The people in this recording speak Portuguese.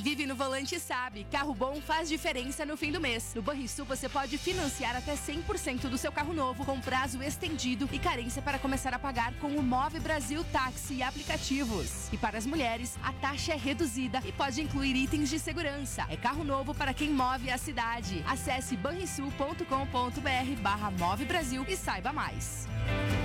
vive no volante sabe, carro bom faz diferença no fim do mês. No Banrisul você pode financiar até 100% do seu carro novo com prazo estendido e carência para começar a pagar com o Move Brasil Táxi e aplicativos. E para as mulheres, a taxa é reduzida e pode incluir itens de segurança. É carro novo para quem move a cidade. Acesse banrisul.com.br/Move Brasil e saiba mais.